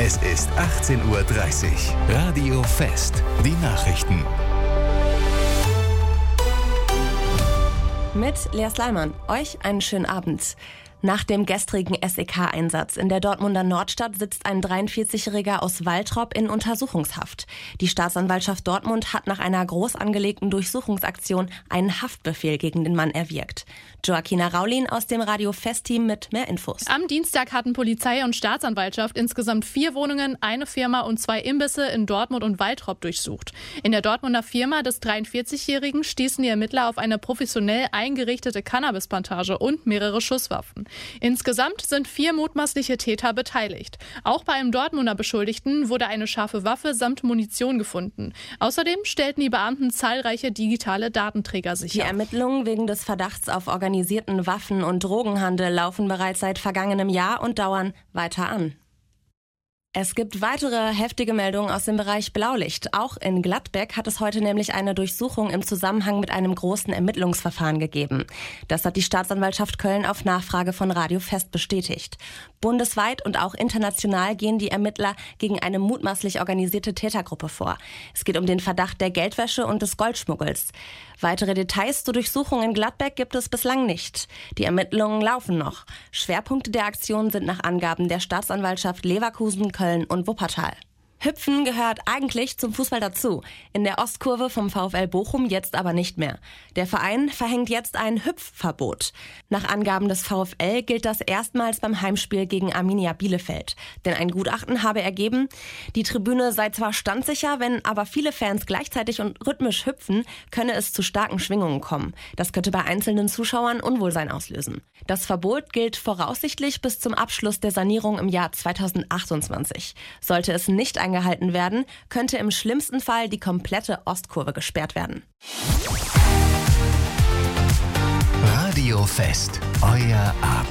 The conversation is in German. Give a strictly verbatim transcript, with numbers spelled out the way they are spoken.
Es ist achtzehn Uhr dreißig. Radio Fest. Die Nachrichten. Mit Lea Sleiman. Euch einen schönen Abend. Nach dem gestrigen S E K-Einsatz in der Dortmunder Nordstadt sitzt ein dreiundvierzigjähriger aus Waltrop in Untersuchungshaft. Die Staatsanwaltschaft Dortmund hat nach einer groß angelegten Durchsuchungsaktion einen Haftbefehl gegen den Mann erwirkt. Joaquina Raulin aus dem Radio Fest-Team mit mehr Infos. Am Dienstag hatten Polizei und Staatsanwaltschaft insgesamt vier Wohnungen, eine Firma und zwei Imbisse in Dortmund und Waltrop durchsucht. In der Dortmunder Firma des dreiundvierzigjährigen stießen die Ermittler auf eine professionell eingerichtete Cannabisplantage und mehrere Schusswaffen. Insgesamt sind vier mutmaßliche Täter beteiligt. Auch bei einem Dortmunder Beschuldigten wurde eine scharfe Waffe samt Munition gefunden. Außerdem stellten die Beamten zahlreiche digitale Datenträger sicher. Die Ermittlungen wegen des Verdachts auf organisierten Waffen- und Drogenhandel laufen bereits seit vergangenem Jahr und dauern weiter an. Es gibt weitere heftige Meldungen aus dem Bereich Blaulicht. Auch in Gladbeck hat es heute nämlich eine Durchsuchung im Zusammenhang mit einem großen Ermittlungsverfahren gegeben. Das hat die Staatsanwaltschaft Köln auf Nachfrage von Radio Fest bestätigt. Bundesweit und auch international gehen die Ermittler gegen eine mutmaßlich organisierte Tätergruppe vor. Es geht um den Verdacht der Geldwäsche und des Goldschmuggels. Weitere Details zur Durchsuchung in Gladbeck gibt es bislang nicht. Die Ermittlungen laufen noch. Schwerpunkte der Aktion sind nach Angaben der Staatsanwaltschaft Leverkusen, Köln und Wuppertal. Hüpfen gehört eigentlich zum Fußball dazu. In der Ostkurve vom VfL Bochum jetzt aber nicht mehr. Der Verein verhängt jetzt ein Hüpfverbot. Nach Angaben des VfL gilt das erstmals beim Heimspiel gegen Arminia Bielefeld. Denn ein Gutachten habe ergeben, die Tribüne sei zwar standsicher, wenn aber viele Fans gleichzeitig und rhythmisch hüpfen, könne es zu starken Schwingungen kommen. Das könnte bei einzelnen Zuschauern Unwohlsein auslösen. Das Verbot gilt voraussichtlich bis zum Abschluss der Sanierung im Jahr zweitausendachtundzwanzig. Sollte es nicht eingehalten werden, könnte im schlimmsten Fall die komplette Ostkurve gesperrt werden. Radio Fest. Euer Abend.